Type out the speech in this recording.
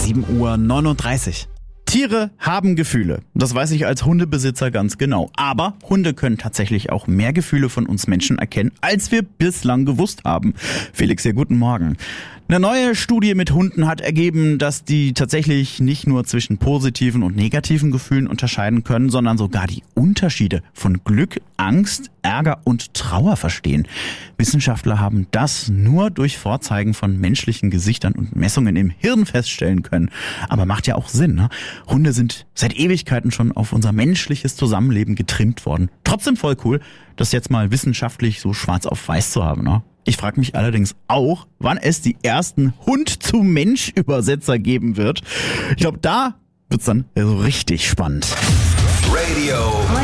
7:39 Uhr. Tiere haben Gefühle. Das weiß ich als Hundebesitzer ganz genau. Aber Hunde können tatsächlich auch mehr Gefühle von uns Menschen erkennen, als wir bislang gewusst haben. Felix, hier, guten Morgen. Eine neue Studie mit Hunden hat ergeben, dass die tatsächlich nicht nur zwischen positiven und negativen Gefühlen unterscheiden können, sondern sogar die Unterschiede von Glück, Angst, Ärger und Trauer verstehen. Wissenschaftler haben das nur durch Vorzeigen von menschlichen Gesichtern und Messungen im Hirn feststellen können. Aber macht ja auch Sinn, ne? Hunde sind seit Ewigkeiten schon auf unser menschliches Zusammenleben getrimmt worden. Trotzdem voll cool, das jetzt mal wissenschaftlich so schwarz auf weiß zu haben, ne? Ich frage mich allerdings auch, wann es die ersten Hund-zu-Mensch-Übersetzer geben wird. Ich glaube, da wird's dann so richtig spannend. Radio